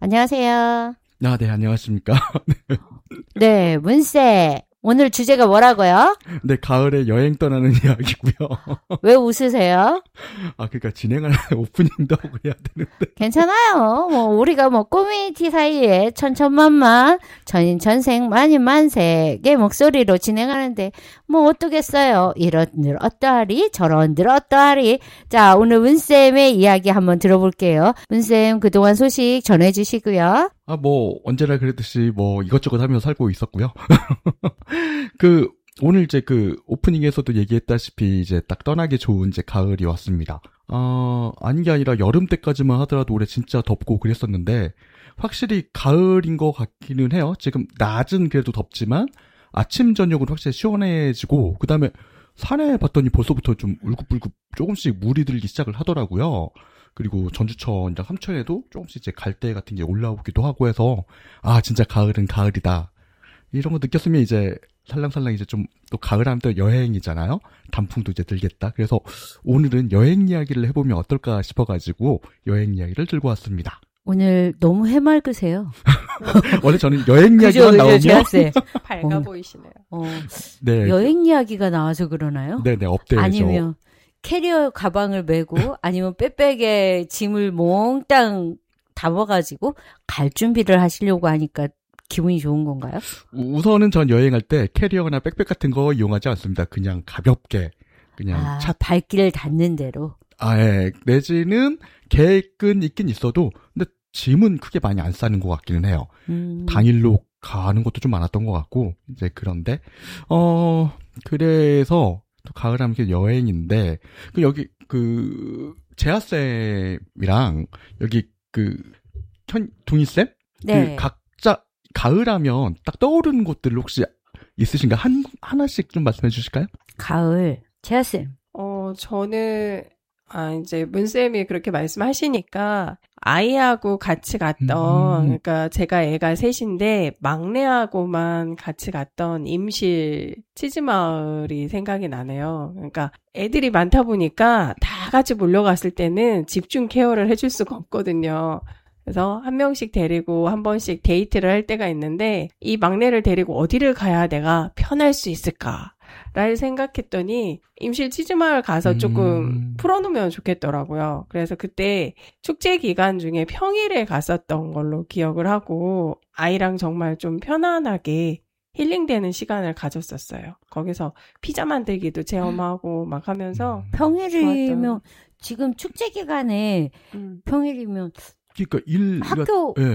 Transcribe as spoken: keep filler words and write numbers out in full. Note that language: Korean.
안녕하세요. 아, 네, 안녕하십니까. 네, 문세. 오늘 주제가 뭐라고요? 네, 가을에 여행 떠나는 이야기고요. 왜 웃으세요? 아, 그러니까 진행할 오프닝도 하고 해야 되는데. 괜찮아요. 뭐 우리가 뭐 커뮤니티 사이에 천천만만, 천인천생, 만인만색의 목소리로 진행하는데 뭐 어떠겠어요. 이런들 어떠하리, 저런들 어떠하리. 자, 오늘 문쌤의 이야기 한번 들어볼게요. 문쌤 그동안 소식 전해주시고요. 아, 뭐 언제나 그랬듯이 뭐 이것저것 하면서 살고 있었고요. 그 오늘 이제 그 오프닝에서도 얘기했다시피 이제 딱 떠나기 좋은 이제 가을이 왔습니다. 어, 아닌 게 아니라 여름 때까지만 하더라도 올해 진짜 덥고 그랬었는데 확실히 가을인 것 같기는 해요. 지금 낮은 그래도 덥지만 아침 저녁은 확실히 시원해지고 그다음에 산에 봤더니 벌써부터 좀 울긋불긋 조금씩 물이 들기 시작을 하더라고요. 그리고 전주천이랑 삼천에도 조금씩 이제 갈대 같은 게 올라오기도 하고 해서 아 진짜 가을은 가을이다. 이런 거 느꼈으면 이제 살랑살랑 이제 좀 또 가을 하면 또 여행이잖아요. 단풍도 이제 들겠다. 그래서 오늘은 여행 이야기를 해보면 어떨까 싶어가지고 여행 이야기를 들고 왔습니다. 오늘 너무 해맑으세요. 원래 저는 여행 이야기만 나오면 밝아 어, 보이시네요. 어, 네. 여행 이야기가 나와서 그러나요? 네네 업데이죠. 아니면 캐리어 가방을 메고 아니면 빼빼기에 짐을 몽땅 담아가지고 갈 준비를 하시려고 하니까 기분이 좋은 건가요? 우선은 전 여행할 때 캐리어나 백팩 같은 거 이용하지 않습니다. 그냥 가볍게 그냥 아, 차 발길 닿는 대로. 아, 예. 내지는 계획은 있긴 있어도 근데 짐은 크게 많이 안 싸는 것 같기는 해요. 음. 당일로 가는 것도 좀 많았던 것 같고 이제 그런데 어 그래서 또 가을 하면 여행인데 그 여기 그 재하쌤이랑 여기 그 현 둥이쌤 네. 그 각자 가을 하면 딱 떠오르는 곳들 혹시 있으신가? 한 하나씩 좀 말씀해 주실까요? 가을. 재하쌤. 어, 저는, 아, 이제, 문쌤이 그렇게 말씀하시니까, 아이하고 같이 갔던, 음. 그러니까 제가 애가 셋인데, 막내하고만 같이 갔던 임실 치즈마을이 생각이 나네요. 그러니까, 애들이 많다 보니까, 다 같이 몰려갔을 때는 집중 케어를 해줄 수가 없거든요. 그래서 한 명씩 데리고 한 번씩 데이트를 할 때가 있는데, 이 막내를 데리고 어디를 가야 내가 편할 수 있을까? 를 생각했더니 임실 치즈마을 가서 조금 음. 풀어놓으면 좋겠더라고요. 그래서 그때 축제 기간 중에 평일에 갔었던 걸로 기억을 하고 아이랑 정말 좀 편안하게 힐링되는 시간을 가졌었어요. 거기서 피자 만들기도 체험하고 막 하면서 평일이면 좋았던. 지금 축제 기간에 음. 평일이면 그러니까 일 학교 예.